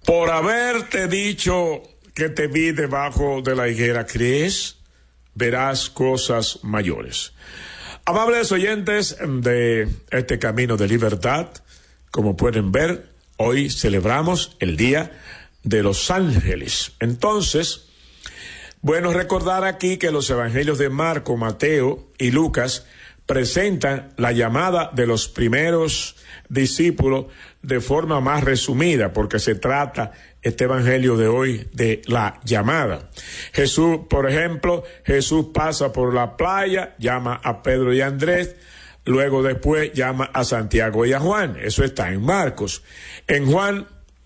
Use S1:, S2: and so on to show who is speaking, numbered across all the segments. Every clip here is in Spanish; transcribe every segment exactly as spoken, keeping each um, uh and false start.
S1: Por haberte dicho que te vi debajo de la higuera, ¿crees? Verás cosas mayores. Amables oyentes de este camino de libertad, como pueden ver, hoy celebramos el Día de los Ángeles. Entonces, bueno, recordar aquí que los evangelios de Marco, Mateo y Lucas presentan la llamada de los primeros discípulos de forma más resumida, porque se trata este evangelio de hoy de la llamada. Jesús, por ejemplo, Jesús pasa por la playa, llama a Pedro y a Andrés, luego después llama a Santiago y a Juan. Eso está en Marcos. En Juan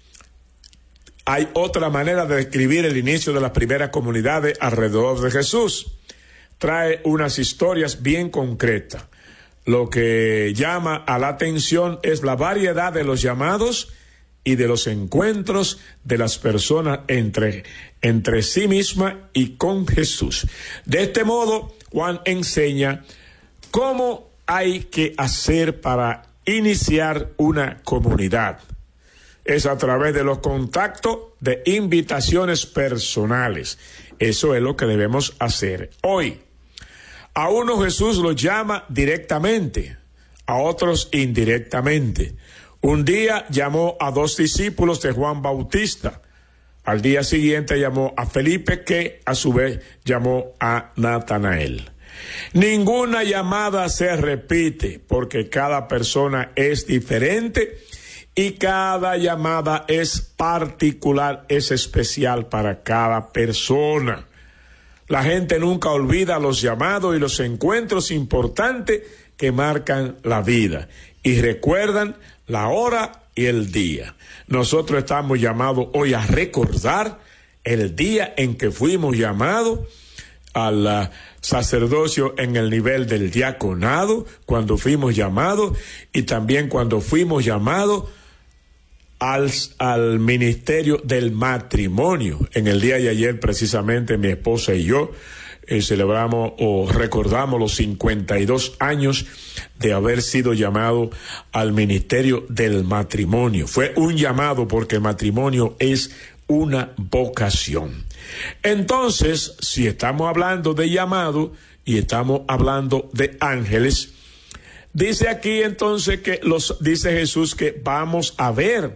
S1: hay otra manera de describir el inicio de las primeras comunidades alrededor de Jesús. Trae unas historias bien concretas. Lo que llama a la atención es la variedad de los llamados y de los encuentros de las personas entre, entre sí misma y con Jesús. De este modo, Juan enseña cómo hay que hacer para iniciar una comunidad. Es a través de los contactos, de invitaciones personales. Eso es lo que debemos hacer hoy. A unos Jesús los llama directamente, a otros indirectamente. Un día llamó a dos discípulos de Juan Bautista. Al día siguiente llamó a Felipe, que a su vez llamó a Natanael. Ninguna llamada se repite, porque cada persona es diferente y cada llamada es particular, es especial para cada persona. La gente nunca olvida los llamados y los encuentros importantes que marcan la vida y recuerdan la hora y el día. Nosotros estamos llamados hoy a recordar el día en que fuimos llamados al sacerdocio en el nivel del diaconado, cuando fuimos llamados, y también cuando fuimos llamados Al, al ministerio del matrimonio. En el día de ayer, precisamente, mi esposa y yo eh, celebramos o recordamos los cincuenta y dos años de haber sido llamado al ministerio del matrimonio. Fue un llamado porque el matrimonio es una vocación. Entonces, si estamos hablando de llamado y estamos hablando de ángeles, dice aquí entonces que los, dice Jesús que vamos a ver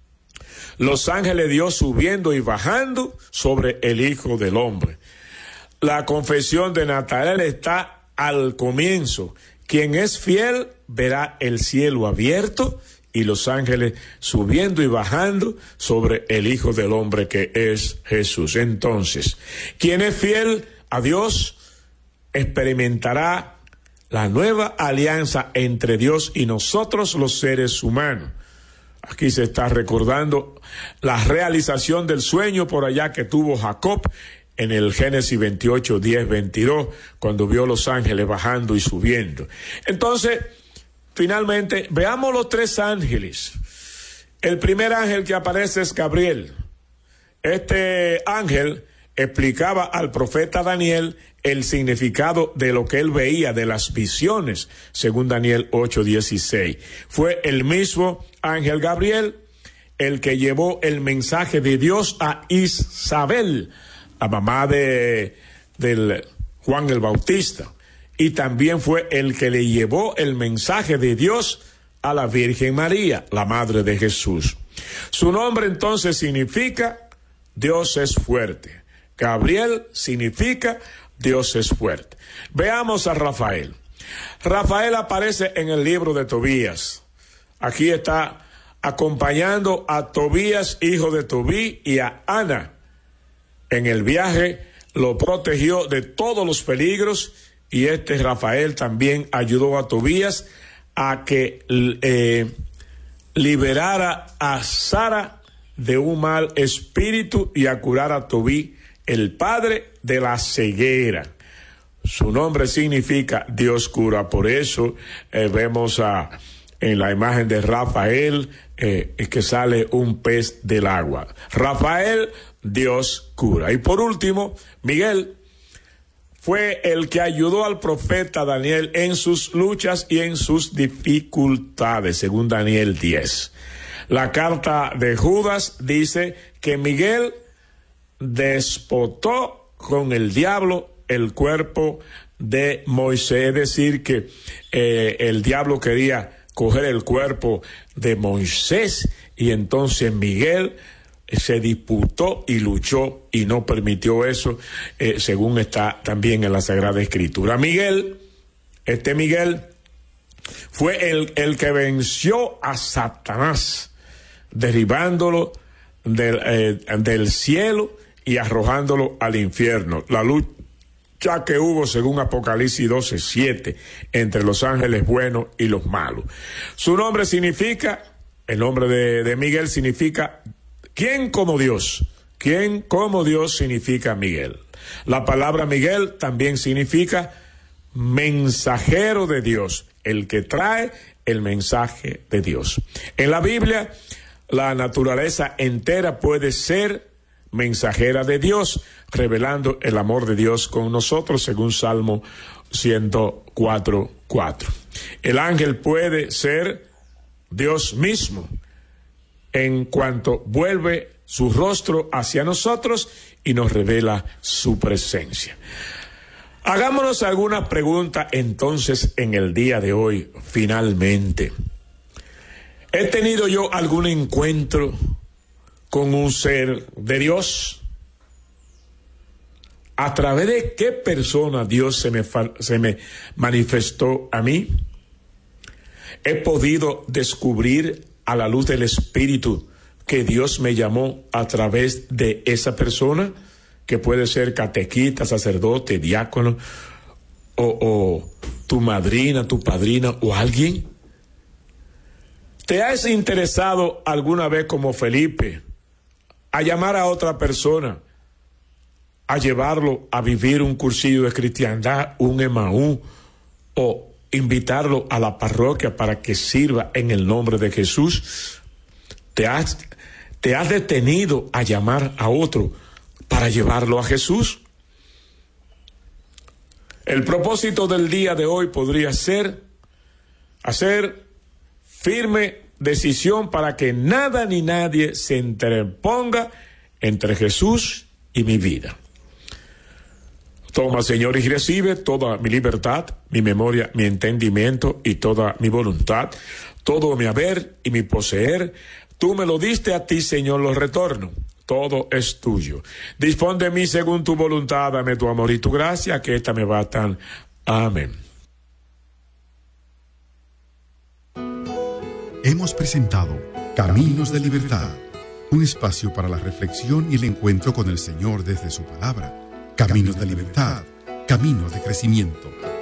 S1: los ángeles de Dios subiendo y bajando sobre el Hijo del Hombre. La confesión de Natanael está al comienzo. Quien es fiel verá el cielo abierto y los ángeles subiendo y bajando sobre el Hijo del Hombre, que es Jesús. Entonces, quien es fiel a Dios experimentará la nueva alianza entre Dios y nosotros, los seres humanos. Aquí se está recordando la realización del sueño por allá que tuvo Jacob en el Génesis veintiocho, diez, veintidós, cuando vio los ángeles bajando y subiendo. Entonces, finalmente, veamos los tres ángeles. El primer ángel que aparece es Gabriel. Este ángel explicaba al profeta Daniel el significado de lo que él veía, de las visiones, según Daniel ocho, dieciséis. Fue el mismo ángel Gabriel el que llevó el mensaje de Dios a Isabel, la mamá de del Juan el Bautista, y también fue el que le llevó el mensaje de Dios a la Virgen María, la madre de Jesús. Su nombre entonces significa Dios es fuerte. Gabriel significa Dios es fuerte. Veamos a Rafael. Rafael aparece en el libro de Tobías. Aquí está acompañando a Tobías, hijo de Tobí, y a Ana. En el viaje lo protegió de todos los peligros, y este Rafael también ayudó a Tobías a que eh, liberara a Sara de un mal espíritu y a curar a Tobí, el padre de la ceguera. Su nombre significa Dios cura. Por eso eh, vemos a, en la imagen de Rafael eh, que sale un pez del agua. Rafael, Dios cura. Y por último, Miguel fue el que ayudó al profeta Daniel en sus luchas y en sus dificultades, según Daniel diez. La carta de Judas dice que Miguel despotó con el diablo el cuerpo de Moisés, es decir, que eh, el diablo quería coger el cuerpo de Moisés y entonces Miguel se disputó y luchó y no permitió eso, eh, según está también en la Sagrada Escritura. Miguel, este Miguel, fue el, el que venció a Satanás, derribándolo del, eh, del cielo y arrojándolo al infierno. La lucha que hubo, según Apocalipsis doce siete, entre los ángeles buenos y los malos. Su nombre significa, el nombre de, de Miguel significa ¿quién como Dios? ¿Quién como Dios significa Miguel? La palabra Miguel también significa mensajero de Dios, el que trae el mensaje de Dios. En la Biblia, la naturaleza entera puede ser mensajera de Dios, revelando el amor de Dios con nosotros, según Salmo ciento cuatro, cuatro. El ángel puede ser Dios mismo, en cuanto vuelve su rostro hacia nosotros y nos revela su presencia. Hagámonos alguna pregunta entonces en el día de hoy, finalmente. ¿He tenido yo algún encuentro con un ser de Dios? ¿A través de qué persona Dios se me, se me manifestó a mí? ¿He podido descubrir a la luz del Espíritu que Dios me llamó a través de esa persona, que puede ser catequista, sacerdote, diácono, o, o tu madrina, tu padrina, o alguien? ¿Te has interesado alguna vez, como Felipe, a llamar a otra persona, a llevarlo a vivir un cursillo de cristiandad, un Emaú, o invitarlo a la parroquia para que sirva en el nombre de Jesús? ¿Te has, te has detenido a llamar a otro para llevarlo a Jesús? El propósito del día de hoy podría ser hacer firme decisión para que nada ni nadie se interponga entre Jesús y mi vida. Toma, Señor, y recibe toda mi libertad, mi memoria, mi entendimiento y toda mi voluntad, todo mi haber y mi poseer. Tú me lo diste, a ti, Señor, lo retorno. Todo es tuyo. Dispón de mí según tu voluntad, dame tu amor y tu gracia, que esta me bastan. Amén.
S2: Hemos presentado Caminos de Libertad, un espacio para la reflexión y el encuentro con el Señor desde su palabra. Caminos de libertad, caminos de crecimiento.